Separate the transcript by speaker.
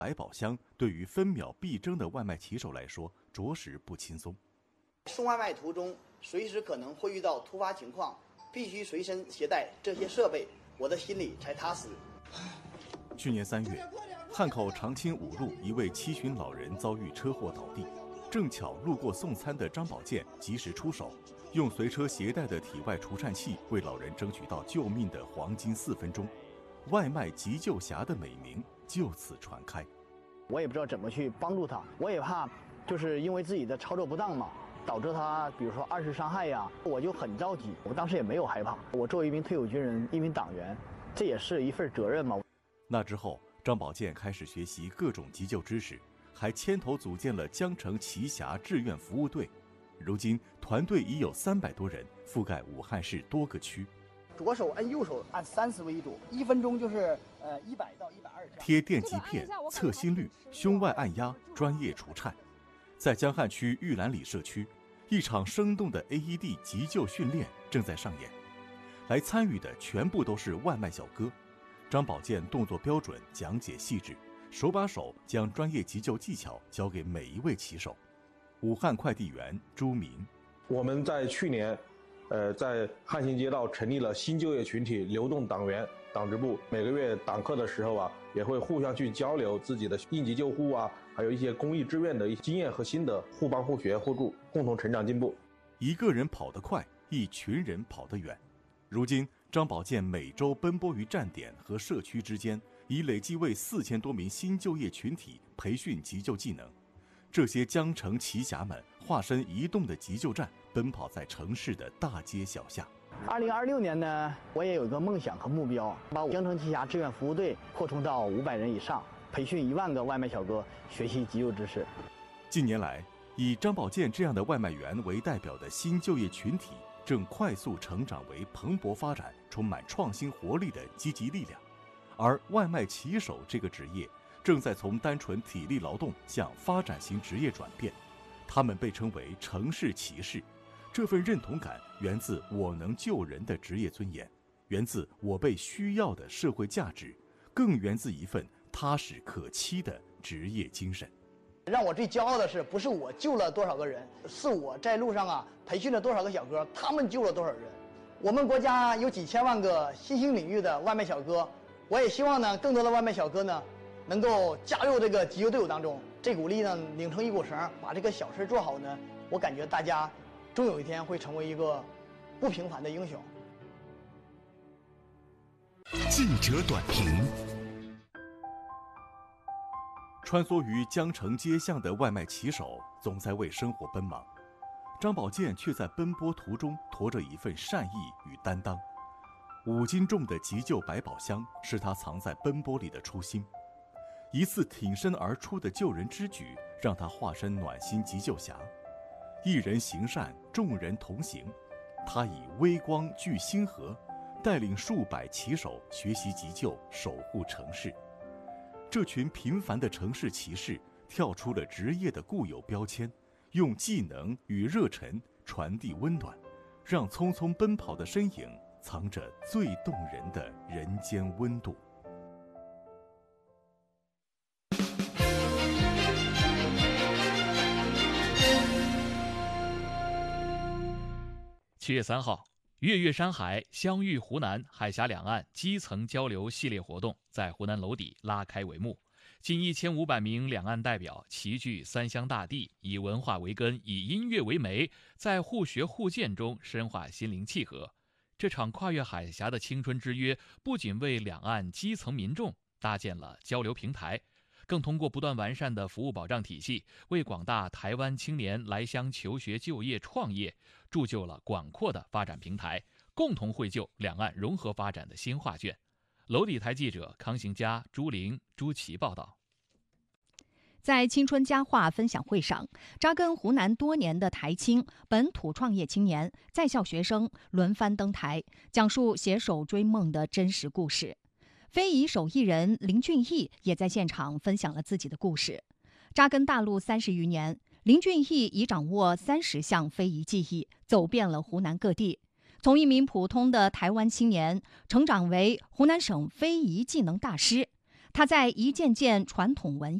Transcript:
Speaker 1: 百宝箱对于分秒必争的外卖骑手来说，着实不轻松。
Speaker 2: 送外卖途中，随时可能会遇到突发情况，必须随身携带这些设备，我的心里才踏实。
Speaker 1: 去年3月，汉口长青5路一位70旬老人遭遇车祸倒地，正巧路过送餐的张宝建及时出手，用随车携带的体外除颤器为老人争取到救命的黄金4分钟，外卖急救侠的美名就此传开。
Speaker 3: 我也不知道怎么去帮助他，我也怕就是因为自己的操作不当嘛，导致他比如说2次伤害呀，我就很着急。我当时也没有害怕，我作为一名退伍军人，一名党员，这也是一份责任嘛。
Speaker 1: 那之后，张宝建开始学习各种急救知识，还牵头组建了江城奇侠志愿服务队。如今团队已有300多人，覆盖武汉市多个区。
Speaker 2: 左手按右手按30为一组，1分钟就是100到120下。
Speaker 1: 贴电极片、测心率、胸外按压、专业除颤。在江汉区玉兰里社区，一场生动的 AED 急救训练正在上演。来参与的全部都是外卖小哥。张宝建动作标准，讲解细致，手把手将专业急救技巧教给每一位骑手。武汉快递员朱明，
Speaker 4: 我们在去年在汉兴街道成立了新就业群体流动党员党支部，每个月党课的时候也会互相去交流自己的应急救护还有一些公益志愿的一些经验和心得，互帮互学互助，共同成长进步。
Speaker 1: 一个人跑得快，一群人跑得远。如今张宝建每周奔波于站点和社区之间，已累计为4000多名新就业群体培训急救技能。这些江城奇侠们化身移动的急救站，奔跑在城市的大街小巷。
Speaker 3: 2026年呢，我也有一个梦想和目标，把江城奇侠志愿服务队扩充到500人以上，培训1万个外卖小哥学习急救知识。
Speaker 1: 近年来，以张宝建这样的外卖员为代表的新就业群体正快速成长为蓬勃发展、充满创新活力的积极力量，而外卖骑手这个职业正在从单纯体力劳动向发展型职业转变。他们被称为城市骑士，这份认同感源自我能救人的职业尊严，源自我被需要的社会价值，更源自一份踏实可期的职业精神。
Speaker 2: 让我最骄傲的是，不是我救了多少个人，是我在路上培训了多少个小哥，他们救了多少人。我们国家有几千万个新兴领域的外卖小哥，我也希望呢，更多的外卖小哥呢，能够加入这个急救队伍当中。这股力呢，拧成一股绳，把这个小事做好呢，我感觉大家终有一天会成为一个不平凡的英雄。
Speaker 5: 记者短评。
Speaker 1: 穿梭于江城街巷的外卖骑手总在为生活奔忙，张宝建却在奔波途中驮着一份善意与担当。5斤重的急救百宝箱是他藏在奔波里的初心，一次挺身而出的救人之举让他化身暖心急救侠。一人行善，众人同行，他以微光聚星河，带领数百骑手学习急救，守护城市。这群平凡的城市骑士跳出了职业的固有标签，用技能与热忱传递温暖，让匆匆奔跑的身影藏着最动人的人间温度。
Speaker 6: 7月3号，月月山海相遇湖南海峡两岸基层交流系列活动在湖南娄底拉开帷幕。近1500名两岸代表齐聚三湘大地，以文化为根，以音乐为媒，在互学互鉴中深化心灵契合。这场跨越海峡的青春之约，不仅为两岸基层民众搭建了交流平台，更通过不断完善的服务保障体系，为广大台湾青年来乡求学、就业、创业铸就了广阔的发展平台，共同绘就两岸融合发展的新画卷。娄底台记者康行佳、朱玲、朱琪报道。
Speaker 7: 在青春佳话分享会上，扎根湖南多年的台青、本土创业青年、在校学生轮番登台，讲述携手追梦的真实故事。非遗手艺人林俊逸也在现场分享了自己的故事。扎根大陆30余年，林俊逸已掌握30项非遗技艺，走遍了湖南各地。从一名普通的台湾青年成长为湖南省非遗技能大师， 他在一件件传统文